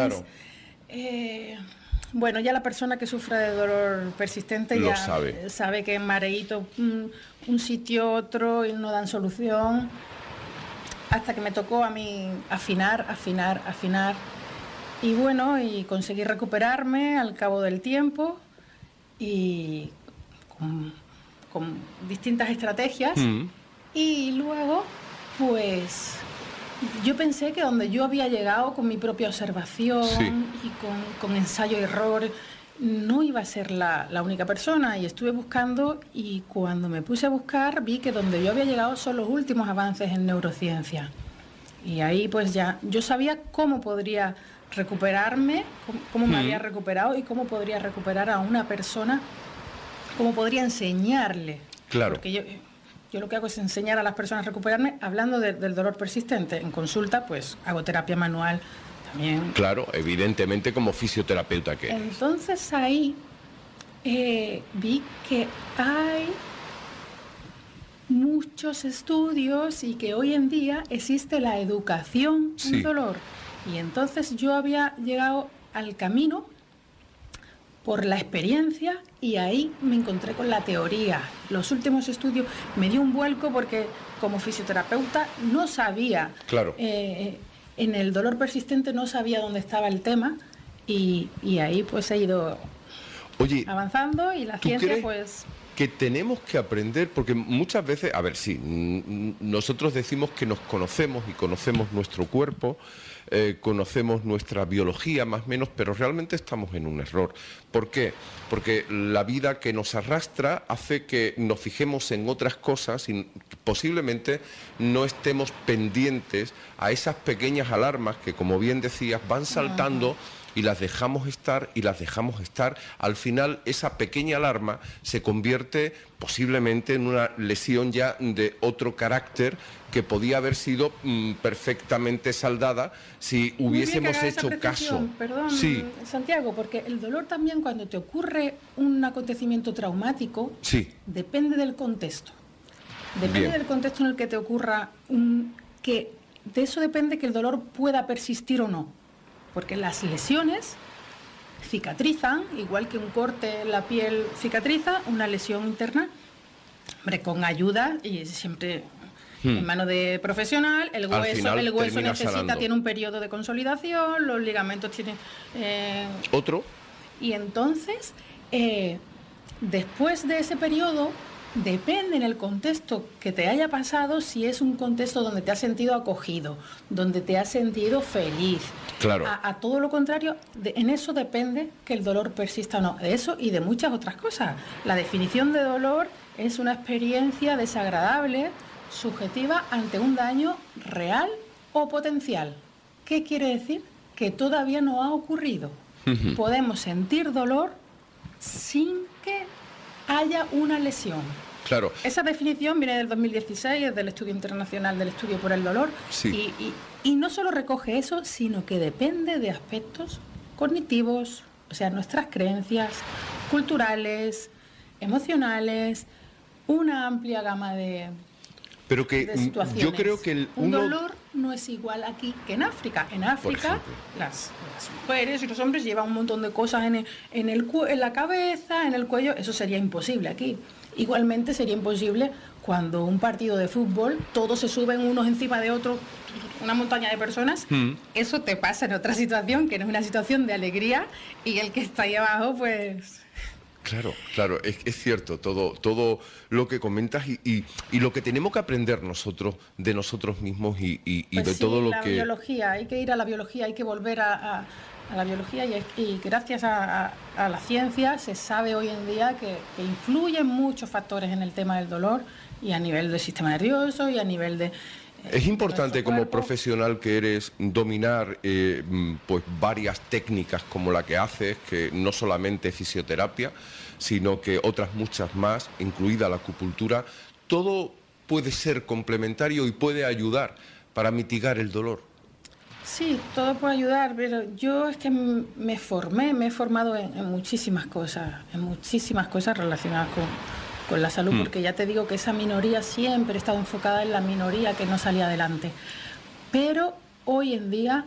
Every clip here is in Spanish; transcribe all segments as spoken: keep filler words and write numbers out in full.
Claro. Eh, bueno, ya la persona que sufre de dolor persistente Lo ya sabe. sabe que en mareíto un, un sitio, otro, y no dan solución. Hasta que me tocó a mí afinar, afinar, afinar. Y bueno, y conseguí recuperarme al cabo del tiempo y con, con distintas estrategias. Mm. Y luego, pues, yo pensé que donde yo había llegado con mi propia observación Sí. y con, con ensayo y error, no iba a ser la, la única persona. Y estuve buscando, y cuando me puse a buscar vi que donde yo había llegado son los últimos avances en neurociencia. Y ahí pues ya yo sabía cómo podría recuperarme, cómo, cómo me Mm. había recuperado y cómo podría recuperar a una persona, cómo podría enseñarle. Claro. Porque yo... Yo lo que hago es enseñar a las personas a recuperarme hablando de, del dolor persistente. En consulta, pues, hago terapia manual también. Claro, evidentemente como fisioterapeuta que eres. Entonces ahí eh, vi que hay muchos estudios y que hoy en día existe la educación Sí. en dolor. Y entonces yo había llegado al camino por la experiencia, y ahí me encontré con la teoría. Los últimos estudios me dio un vuelco porque como fisioterapeuta no sabía, Claro. eh, en el dolor persistente no sabía dónde estaba el tema, y, y ahí pues he ido Oye, avanzando, y la ¿tú ciencia crees pues... que tenemos que aprender? Porque muchas veces, a ver, sí, mm, nosotros decimos que nos conocemos y conocemos nuestro cuerpo, eh, conocemos nuestra biología más o menos, pero realmente estamos en un error. ¿Por qué? Porque la vida que nos arrastra hace que nos fijemos en otras cosas y posiblemente no estemos pendientes a esas pequeñas alarmas que, como bien decías, van saltando. Y las dejamos estar y las dejamos estar. Al final, esa pequeña alarma se convierte posiblemente en una lesión ya de otro carácter que podía haber sido mm, perfectamente saldada si hubiésemos Muy bien que hagas hecho esa caso. precisión. Perdón, Sí, Santiago, porque el dolor también, cuando te ocurre un acontecimiento traumático, sí, depende del contexto. Depende Bien. del contexto en el que te ocurra, un, que de eso depende que el dolor pueda persistir o no. Porque las lesiones cicatrizan, igual que un corte en la piel cicatriza, una lesión interna, hombre, con ayuda y siempre hmm. en manos de profesional. El hueso, el hueso necesita, sanando. tiene un periodo de consolidación, los ligamentos tienen... Eh, ¿Otro? Y entonces, eh, después de ese periodo, depende en el contexto que te haya pasado, si es un contexto donde te has sentido acogido, donde te has sentido feliz. Claro. A, a todo lo contrario, de, en eso depende que el dolor persista o no. De eso y de muchas otras cosas. La definición de dolor es una experiencia desagradable, subjetiva, ante un daño real o potencial. ¿Qué quiere decir? Que todavía no ha ocurrido. Uh-huh. Podemos sentir dolor sin que haya una lesión. Claro. Esa definición viene del dos mil dieciséis, es del Estudio Internacional del Estudio por el Dolor. Sí. Y, y, y no solo recoge eso, sino que depende de aspectos cognitivos, o sea, nuestras creencias culturales, emocionales, una amplia gama de, Pero que de situaciones. Yo creo que el uno... Un uno... dolor no es igual aquí que en África. En África, las, las mujeres y los hombres llevan un montón de cosas en, el, en, el, en la cabeza, en el cuello. Eso sería imposible aquí. Igualmente sería imposible cuando un partido de fútbol, todos se suben unos encima de otros, una montaña de personas. Mm. Eso te pasa en otra situación, que no es una situación de alegría, y el que está ahí abajo, pues... Claro, claro, es, es cierto todo, todo lo que comentas y, y, y lo que tenemos que aprender nosotros de nosotros mismos y, y, y pues de sí, todo lo la que... La biología, hay que ir a la biología, hay que volver a, a, a la biología y, y gracias a, a, a la ciencia se sabe hoy en día que, que influyen muchos factores en el tema del dolor, y a nivel del sistema nervioso y a nivel de... Es importante como profesional que eres dominar eh, pues varias técnicas como la que haces, que no solamente fisioterapia, sino que otras muchas más, incluida la acupuntura. Todo puede ser complementario y puede ayudar para mitigar el dolor. Sí, todo puede ayudar, pero yo es que me formé, me he formado en, en muchísimas cosas, en muchísimas cosas relacionadas con... con la salud, porque ya te digo que esa minoría siempre ha estado enfocada en la minoría que no salía adelante. Pero hoy en día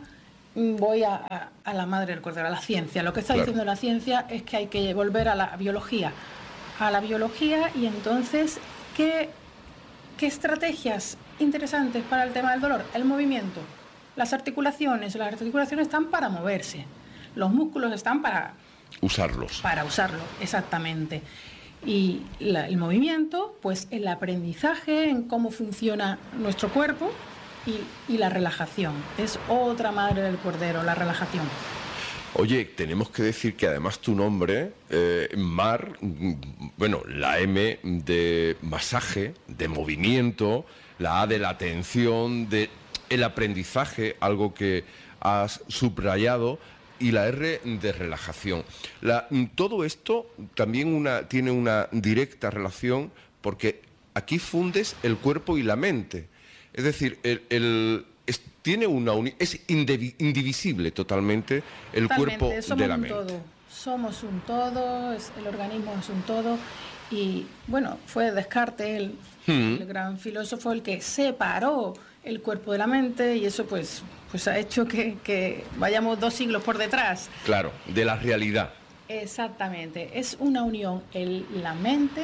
voy a, a, a la madre del cordero, a la ciencia. Lo que está Claro. diciendo la ciencia es que hay que volver a la biología. A la biología y entonces, ¿qué, qué estrategias interesantes para el tema del dolor? El movimiento. Las articulaciones. Las articulaciones están para moverse. Los músculos están para... Usarlos. Para usarlo, exactamente. Y la, el movimiento, pues el aprendizaje en cómo funciona nuestro cuerpo y, y la relajación. Es otra madre del cordero, la relajación. Oye, tenemos que decir que además tu nombre, eh, Mar, mm, bueno, la M de masaje, de movimiento, la A de la atención, de el aprendizaje, algo que has subrayado, y la R de relajación. La, todo esto también una, tiene una directa relación porque aquí fundes el cuerpo y la mente. Es decir, el, el, es, tiene una uni, es indivi, indivisible totalmente el Totalmente, cuerpo somos de la un mente. Todo. Somos un todo, es, el organismo es un todo. Y bueno, fue Descartes, el, mm. el gran filósofo, el que separó el cuerpo de la mente, y eso pues, pues ha hecho que, que vayamos dos siglos por detrás. Claro, de la realidad. Exactamente, es una unión. El, la mente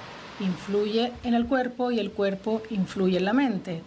influye en el cuerpo y el cuerpo influye en la mente.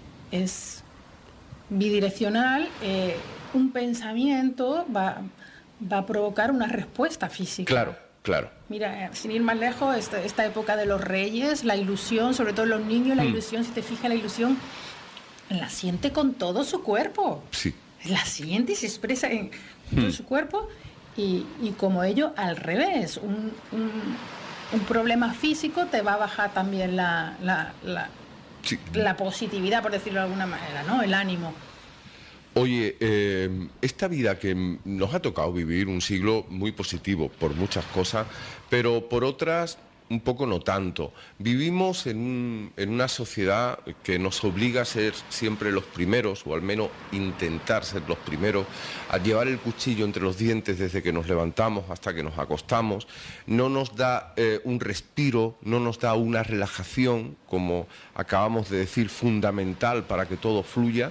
Es bidireccional, eh, un pensamiento va, va a provocar una respuesta física. Claro, claro. Mira, sin ir más lejos, esta, esta época de los reyes, la ilusión, sobre todo los niños, la mm. ilusión, si te fijas, la ilusión la siente con todo su cuerpo. Sí. La siente y se expresa en todo mm. su cuerpo. Y, y como ello, al revés, un, un, un problema físico te va a bajar también la, la, la, sí. la positividad, por decirlo de alguna manera, ¿no? El ánimo. Oye, eh, esta vida que nos ha tocado vivir, un siglo muy positivo por muchas cosas, pero por otras un poco no tanto. Vivimos en, un, en una sociedad que nos obliga a ser siempre los primeros, o al menos intentar ser los primeros, a llevar el cuchillo entre los dientes desde que nos levantamos hasta que nos acostamos. No nos da eh, un respiro, no nos da una relajación, como acabamos de decir, fundamental para que todo fluya.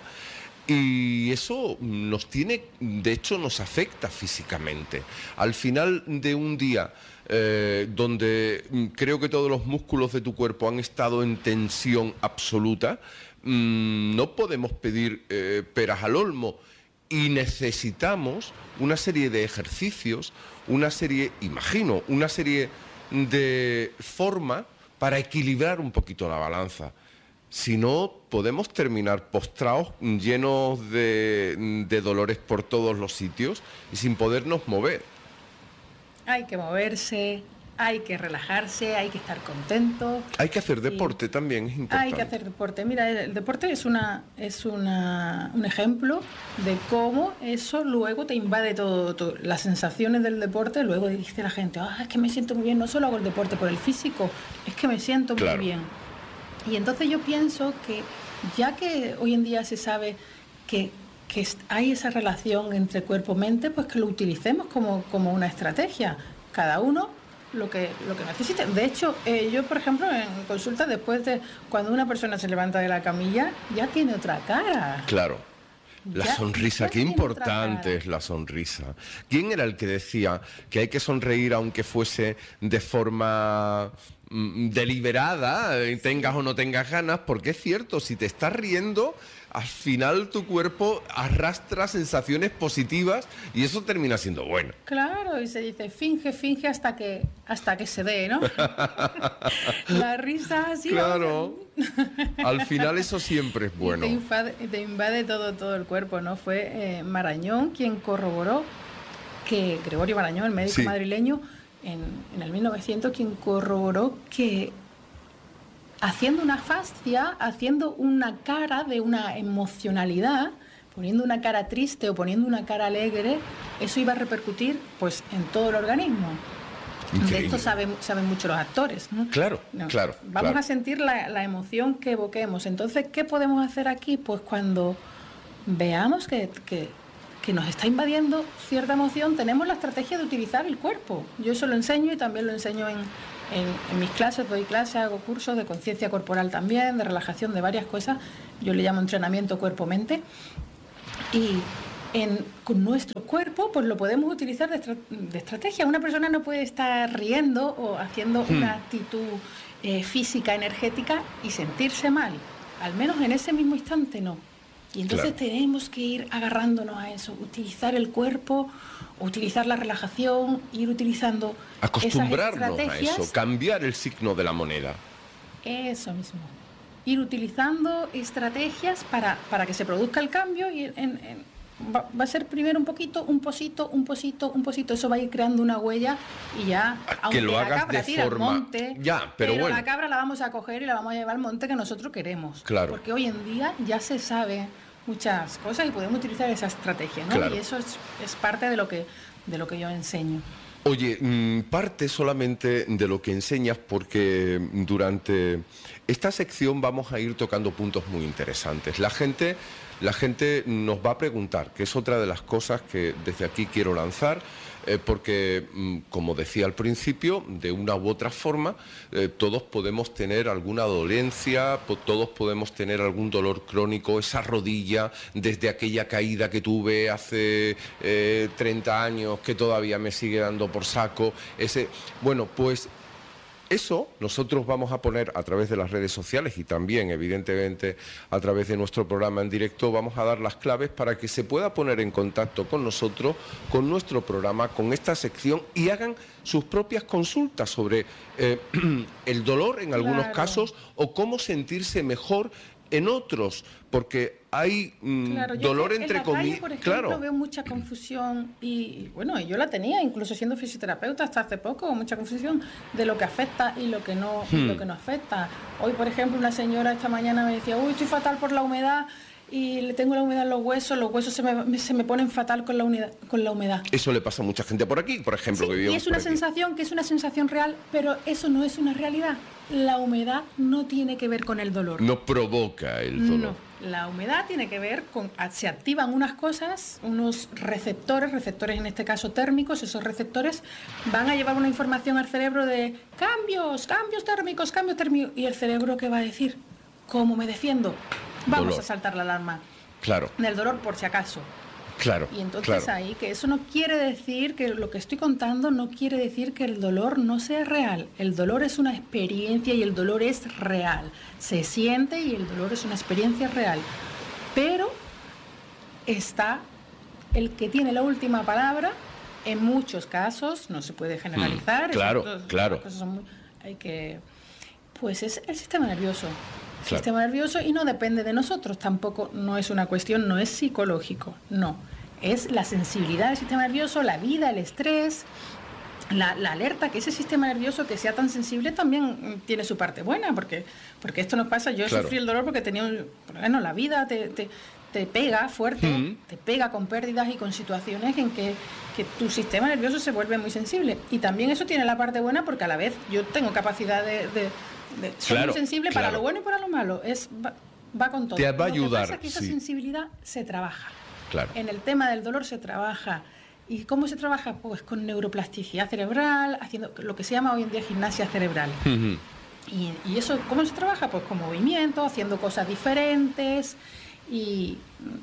Y eso nos tiene, de hecho nos afecta físicamente. Al final de un día eh, donde creo que todos los músculos de tu cuerpo han estado en tensión absoluta, mmm, no podemos pedir eh, peras al olmo y necesitamos una serie de ejercicios, una serie, imagino, una serie de formas para equilibrar un poquito la balanza. Si no, podemos terminar postrados, llenos de, de dolores por todos los sitios y sin podernos mover. Hay que moverse, hay que relajarse, hay que estar contento. Hay que hacer deporte también, es importante. Hay que hacer deporte. Mira, el deporte es, una, es una, un ejemplo de cómo eso luego te invade todo, todo. Las sensaciones del deporte, luego dice la gente, ah, es que me siento muy bien, no solo hago el deporte por el físico, es que me siento claro. muy bien. Y entonces yo pienso que ya que hoy en día se sabe que, que hay esa relación entre cuerpo-mente, pues que lo utilicemos como, como una estrategia. Cada uno lo que, lo que necesite. De hecho, eh, yo, por ejemplo, en consulta, después de cuando una persona se levanta de la camilla, ya tiene otra cara. Claro. La Ya, sonrisa, ya qué importante es la sonrisa. ¿Quién era el que decía que hay que sonreír aunque fuese de forma mm, deliberada, eh, tengas o no tengas ganas? Porque es cierto, si te estás riendo, al final tu cuerpo arrastra sensaciones positivas y eso termina siendo bueno. Claro, y se dice finge, finge hasta que hasta que se dé, ¿no? La risa así. Claro. Al final eso siempre es bueno. Y te invade, te invade todo, todo el cuerpo, ¿no? Fue eh, Marañón quien corroboró que, Gregorio Marañón, el médico sí. madrileño, en, en el mil novecientos, quien corroboró que haciendo una fascia, haciendo una cara de una emocionalidad, poniendo una cara triste o poniendo una cara alegre, eso iba a repercutir pues en todo el organismo. Increíble. De esto saben, saben mucho los actores, ¿no? Claro, no, claro. Vamos claro. a sentir la, la emoción que evoquemos. Entonces, ¿qué podemos hacer aquí? Pues cuando veamos que, que, que nos está invadiendo cierta emoción, tenemos la estrategia de utilizar el cuerpo. Yo eso lo enseño y también lo enseño en, en, en mis clases. Doy clases, hago cursos de conciencia corporal también, de relajación, de varias cosas. Yo le llamo entrenamiento cuerpo-mente. Y, en, con nuestro cuerpo, pues lo podemos utilizar de, estra de estrategia. Una persona no puede estar riendo o haciendo hmm. una actitud eh, física, energética y sentirse mal. Al menos en ese mismo instante no. Y entonces claro. tenemos que ir agarrándonos a eso, utilizar el cuerpo, utilizar la relajación, ir utilizando acostumbrarnos esas estrategias. a eso, cambiar el signo de la moneda. Eso mismo. Ir utilizando estrategias para, para que se produzca el cambio y en, en, va, va a ser primero un poquito, un posito, un posito, un posito. Eso va a ir creando una huella y ya, que aunque lo hagas la cabra de tira forma... al monte, ya, pero, pero bueno. la cabra la vamos a coger y la vamos a llevar al monte que nosotros queremos. Claro. Porque hoy en día ya se sabe muchas cosas y podemos utilizar esa estrategia, ¿no? Claro. Y eso es, es parte de lo que de lo que yo enseño. Oye, parte solamente de lo que enseñas porque durante esta sección vamos a ir tocando puntos muy interesantes. La gente, la gente nos va a preguntar, que es otra de las cosas que desde aquí quiero lanzar, eh, porque, como decía al principio, de una u otra forma, eh, todos podemos tener alguna dolencia, po todos podemos tener algún dolor crónico, esa rodilla, desde aquella caída que tuve hace eh, treinta años, que todavía me sigue dando por saco, ese... Bueno, pues... Eso nosotros vamos a poner a través de las redes sociales y también, evidentemente, a través de nuestro programa en directo, vamos a dar las claves para que se pueda poner en contacto con nosotros, con nuestro programa, con esta sección y hagan sus propias consultas sobre eh, el dolor en algunos claro. casos o cómo sentirse mejor en otros, porque hay mmm, claro, dolor entre comillas. Por ejemplo, claro. veo mucha confusión y, bueno, yo la tenía, incluso siendo fisioterapeuta hasta hace poco, mucha confusión de lo que afecta y lo que no, hmm. y lo que no afecta. Hoy, por ejemplo, una señora esta mañana me decía, uy, estoy fatal por la humedad y le tengo la humedad en los huesos, los huesos se me, se me ponen fatal con la, unidad, con la humedad. Eso le pasa a mucha gente por aquí, por ejemplo. Sí, que y es una sensación que es una sensación real, pero eso no es una realidad. La humedad no tiene que ver con el dolor. No provoca el dolor. No, la humedad tiene que ver con... Se activan unas cosas, unos receptores, receptores en este caso térmicos, esos receptores van a llevar una información al cerebro de cambios, cambios térmicos, cambios térmicos. ¿Y el cerebro qué va a decir? ¿Cómo me defiendo? Vamos dolor. a saltar la alarma. Claro. Del dolor por si acaso. Claro. Y entonces claro. ahí, que eso no quiere decir, que lo que estoy contando no quiere decir que el dolor no sea real. El dolor es una experiencia y el dolor es real. Se siente y el dolor es una experiencia real. Pero está el que tiene la última palabra, en muchos casos, no se puede generalizar. Mm, claro, cosas, claro. Cosas son muy, hay que, pues es el sistema nervioso. Claro. Sistema nervioso y no depende de nosotros, tampoco no es una cuestión, no es psicológico, no, es la sensibilidad del sistema nervioso, la vida, el estrés, la, la alerta, que ese sistema nervioso que sea tan sensible también tiene su parte buena, porque, porque esto nos pasa, yo claro. sufrí el dolor porque tenía, un, bueno, la vida te, te, te pega fuerte, uh-huh. te pega con pérdidas y con situaciones en que, que tu sistema nervioso se vuelve muy sensible, y también eso tiene la parte buena porque a la vez yo tengo capacidad de... de De, soy claro, muy sensible claro. para lo bueno y para lo malo, es va, va con todo. Te va a ayudar. Lo que pasa es que esa sí. sensibilidad se trabaja. Claro. En el tema del dolor se trabaja. ¿Y cómo se trabaja? Pues con neuroplasticidad cerebral, haciendo lo que se llama hoy en día gimnasia cerebral. Uh-huh. y, y eso, ¿cómo se trabaja? Pues con movimiento, haciendo cosas diferentes y...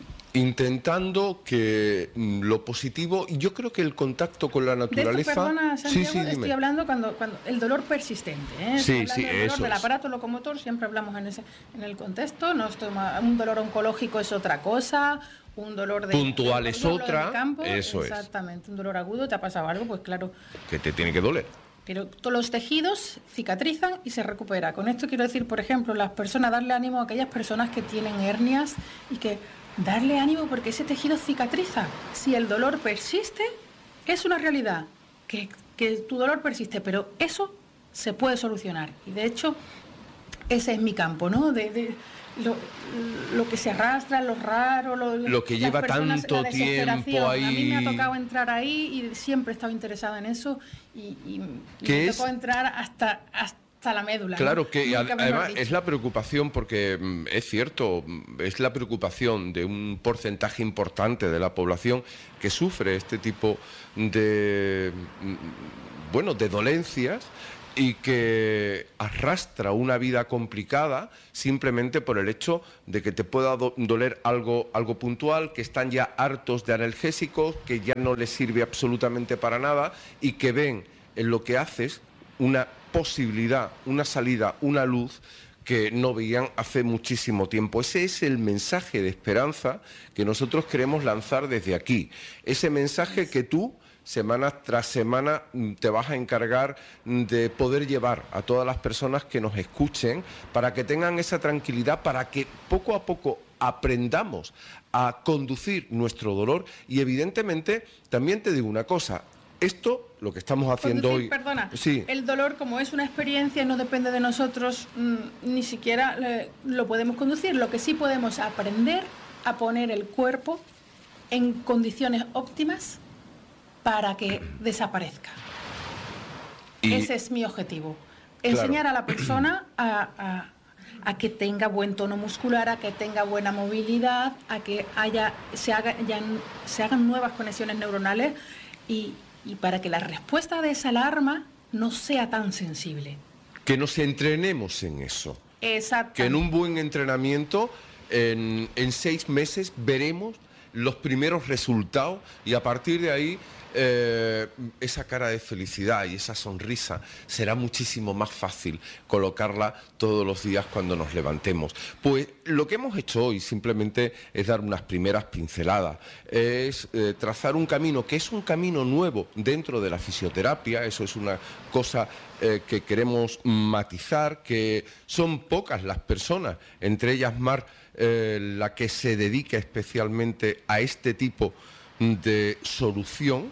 Intentando que lo positivo, y yo creo que el contacto con la naturaleza... De esto, perdona, Santiago, sí, sí, estoy hablando cuando, cuando el dolor persistente, ¿eh? Sí, sí, del dolor eso del es. aparato locomotor, siempre hablamos en ese en el contexto, no estoy, un dolor oncológico es otra cosa, un dolor de... Puntual es otra, de campo, eso exactamente, es. Exactamente, un dolor agudo, te ha pasado algo, pues claro... Que te tiene que doler. Pero todos los tejidos cicatrizan y se recupera. Con esto quiero decir, por ejemplo, las personas, darle ánimo a aquellas personas que tienen hernias y que... Darle ánimo porque ese tejido cicatriza. Si el dolor persiste, es una realidad, que, que tu dolor persiste, pero eso se puede solucionar. Y de hecho, ese es mi campo, ¿no? De, de lo, lo que se arrastra, lo raro, lo, lo que lleva personas, tanto tiempo ahí. A mí me ha tocado entrar ahí y siempre he estado interesada en eso y, y, y me es? tocó entrar hasta... hasta la médula. Claro, ¿no? que Nunca además es la preocupación, porque mm, es cierto, es la preocupación de un porcentaje importante de la población que sufre este tipo de, mm, bueno, de dolencias, y que arrastra una vida complicada simplemente por el hecho de que te pueda do- doler algo, algo puntual, que están ya hartos de analgésicos, que ya no les sirve absolutamente para nada y que ven en lo que haces una posibilidad, una salida, una luz que no veían hace muchísimo tiempo. Ese es el mensaje de esperanza que nosotros queremos lanzar desde aquí. Ese mensaje que tú, semana tras semana, te vas a encargar de poder llevar a todas las personas que nos escuchen para que tengan esa tranquilidad, para que poco a poco aprendamos a conducir nuestro dolor y evidentemente también te digo una cosa, esto, lo que estamos haciendo Conducir, hoy... Perdona, sí. El dolor, como es una experiencia, no depende de nosotros, mmm, ni siquiera eh, lo podemos conducir. Lo que sí podemos aprender a poner el cuerpo en condiciones óptimas para que desaparezca. Y... Ese es mi objetivo. Enseñar claro. a la persona a, a, a que tenga buen tono muscular, a que tenga buena movilidad, a que haya, se, haga, ya, se hagan nuevas conexiones neuronales y... y para que la respuesta de esa alarma no sea tan sensible. Que nos entrenemos en eso. Exacto. Que en un buen entrenamiento, en, en seis meses, veremos los primeros resultados y a partir de ahí eh, esa cara de felicidad y esa sonrisa será muchísimo más fácil colocarla todos los días cuando nos levantemos. Pues lo que hemos hecho hoy simplemente es dar unas primeras pinceladas, es eh, trazar un camino que es un camino nuevo dentro de la fisioterapia, eso es una cosa eh, que queremos matizar, que son pocas las personas, entre ellas Mar, eh, la que se dedica especialmente a este tipo de solución.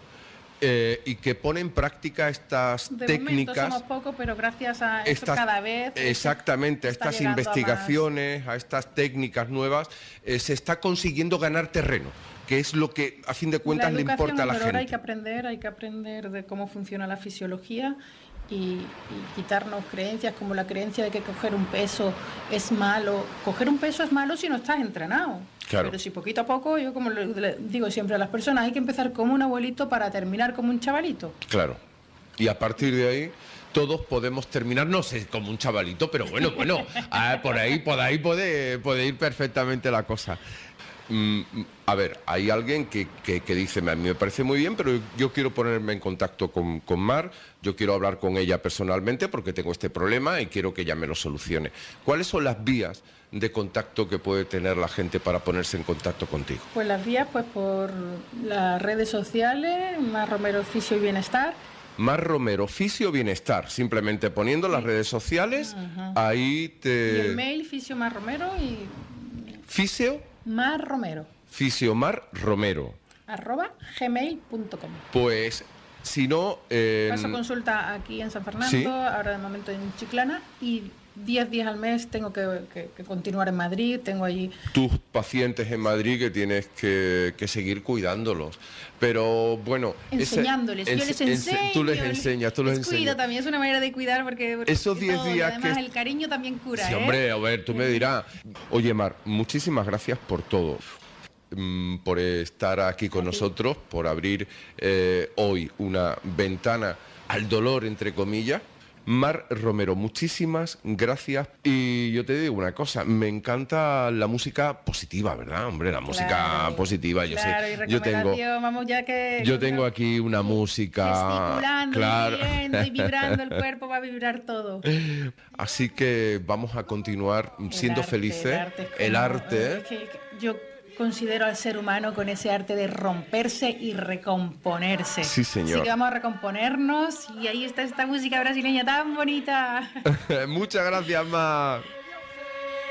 Eh, y que pone en práctica estas de técnicas. De momento somos pocos, pero gracias a esto estas, cada vez... Exactamente, a estas investigaciones, a, a estas técnicas nuevas, eh, se está consiguiendo ganar terreno, que es lo que a fin de cuentas le importa a la gente. Hay que aprender, hay que aprender de cómo funciona la fisiología y, y quitarnos creencias como la creencia de que coger un peso es malo. Coger un peso es malo si no estás entrenado. Claro. Pero si poquito a poco, yo como le digo siempre a las personas, hay que empezar como un abuelito para terminar como un chavalito. Claro. Y a partir de ahí todos podemos terminar, no sé, como un chavalito, pero bueno, bueno, ah, por ahí, por ahí puede, puede ir perfectamente la cosa. Mm, a ver, hay alguien que, que, que dice, a mí me parece muy bien, pero yo quiero ponerme en contacto con, con Mar, yo quiero hablar con ella personalmente porque tengo este problema y quiero que ella me lo solucione. ¿Cuáles son las vías de contacto que puede tener la gente para ponerse en contacto contigo? Pues las vías, pues por las redes sociales, Mar Romero Fisio y Bienestar. Mar Romero Fisio Bienestar, simplemente poniendo sí. las redes sociales, uh-huh. ahí te... Y el mail, Fisio Mar Romero y... Fisio... Mar Romero. Fisio Mar Romero. Arroba gmail punto com. Pues, si no... Eh... Paso consulta aquí en San Fernando, ¿sí? Ahora de momento en Chiclana, y diez días al mes tengo que, que, que continuar en Madrid, tengo allí... Tus pacientes en Madrid que tienes que, que seguir cuidándolos, pero bueno... Enseñándoles, ese, yo les enseño. Ense tú les enseñas, tú les, les cuido también, es una manera de cuidar porque... porque esos diez días además que... el cariño también cura, sí, ¿eh? Hombre, a ver, tú me dirás... Oye, Mar, muchísimas gracias por todo, por estar aquí con aquí. nosotros, por abrir eh, hoy una ventana al dolor, entre comillas. Mar Romero, muchísimas gracias. Y yo te digo una cosa, me encanta la música positiva, ¿verdad? Hombre, la música claro, positiva, yo claro, sé. Y yo tengo, vamos ya que, yo tengo aquí una música... Gesticulando, claro. y viendo y vibrando, el cuerpo va a vibrar todo. Así que vamos a continuar el siendo arte, felices. El arte. Es el como, arte. Es que, que yo considero al ser humano con ese arte de romperse y recomponerse. Sí, señor. Así que vamos a recomponernos y ahí está esta música brasileña tan bonita. Muchas gracias, Mar.